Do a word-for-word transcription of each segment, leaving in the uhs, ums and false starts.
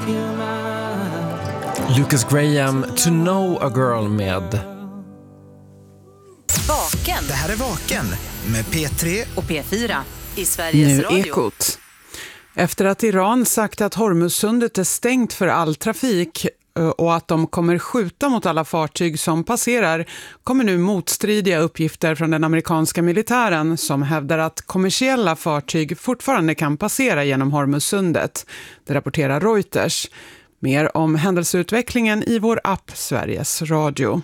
Lucas Graham, To Know a Girl med Vaken. Det här är Vaken med P tre och P fyra i Sveriges nu Radio. Ekot. Efter att Iran sagt att Hormuzsundet är stängt för all trafik och att de kommer skjuta mot alla fartyg som passerar, kommer nu motstridiga uppgifter från den amerikanska militären som hävdar att kommersiella fartyg fortfarande kan passera genom Hormuzsundet. Det rapporterar Reuters. Mer om händelseutvecklingen i vår app Sveriges Radio.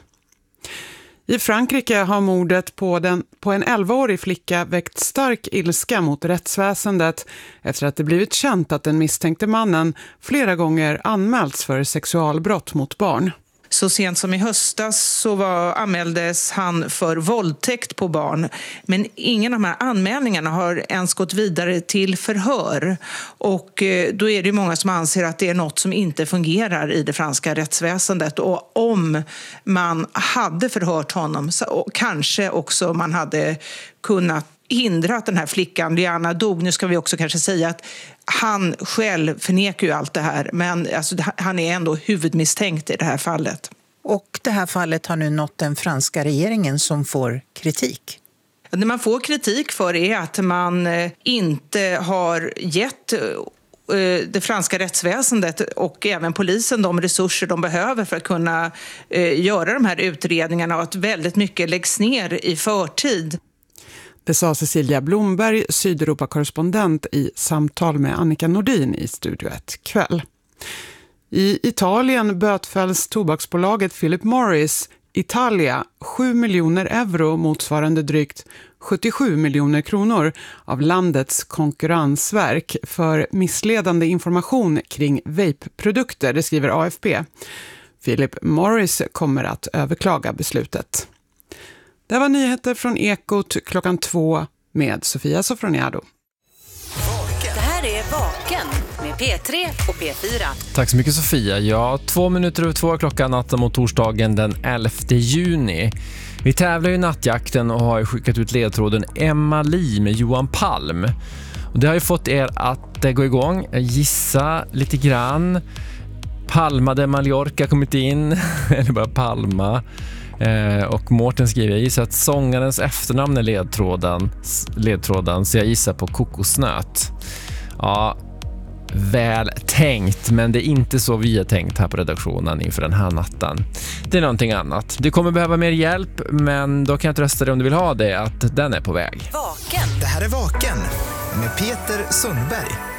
I Frankrike har mordet på, den, på en elvaårig flicka väckt stark ilska mot rättsväsendet efter att det blivit känt att den misstänkte mannen flera gånger anmälts för sexualbrott mot barn. Så sent som i höstas så var, anmäldes han för våldtäkt på barn. Men ingen av de här anmälningarna har ens gått vidare till förhör. Och då är det många som anser att det är något som inte fungerar i det franska rättsväsendet. Och om man hade förhört honom så kanske också man hade kunnat hindra att den här flickan Diana dog. Nu ska vi också kanske säga att han själv förnekar ju allt det här. Men alltså, han är ändå huvudmisstänkt i det här fallet. Och det här fallet har nu nått den franska regeringen som får kritik. Det man får kritik för är att man inte har gett det franska rättsväsendet och även polisen de resurser de behöver för att kunna göra de här utredningarna och att väldigt mycket läggs ner i förtid. Det sa Cecilia Blomberg, Sydeuropa-korrespondent i samtal med Annika Nordin i Studio ett kväll. I Italien bötfälls tobaksbolaget Philip Morris Italia sju miljoner euro motsvarande drygt sjuttiosju miljoner kronor av landets konkurrensverk för missledande information kring vape-produkter, det skriver A F P. Philip Morris kommer att överklaga beslutet. Det var nyheter från Ekot klockan två med Sofia Sofroniado. Det här är Vaken med P tre och P fyra. Tack så mycket Sofia. Ja, två minuter över två klockan natten mot torsdagen den elfte juni. Vi tävlar ju i nattjakten och har ju skickat ut ledtråden Emma Li med Johan Palm. Och det har ju fått er att gå igång, gissa lite grann. Palma de Mallorca kommit in, eller bara Palma. Eh, och Mårten skriver, jag gissar att sångarens efternamn är ledtråden, ledtråden så jag gissar på kokosnöt. Ja, väl tänkt, men det är inte så vi har tänkt här på redaktionen inför den här natten. Det är någonting annat. Du kommer behöva mer hjälp, men då kan jag trösta dig om du vill ha det, att den är på väg. Vaken. Det här är Vaken med Peter Sundberg.